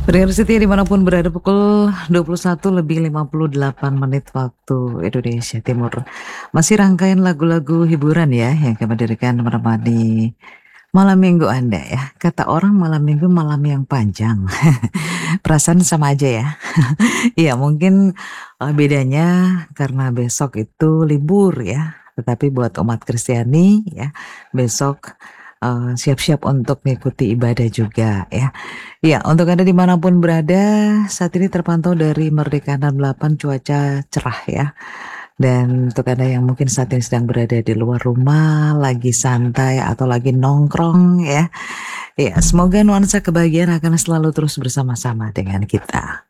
Pendengar setia dimanapun berada pukul 21:58 waktu Indonesia Timur. Masih rangkaian lagu-lagu hiburan ya yang kami hadirkan menemani malam minggu Anda ya. Kata orang malam minggu malam yang panjang. Perasaan sama aja ya. Iya mungkin bedanya karena besok itu libur ya. Tetapi buat umat Kristiani ya besok siap-siap untuk mengikuti ibadah juga ya. Ya, untuk Anda dimanapun berada, saat ini terpantau dari Merdeka 68 cuaca cerah ya. Dan untuk Anda yang mungkin saat ini sedang berada di luar rumah, lagi santai atau lagi nongkrong ya. Ya, semoga nuansa kebahagiaan akan selalu terus bersama-sama dengan kita.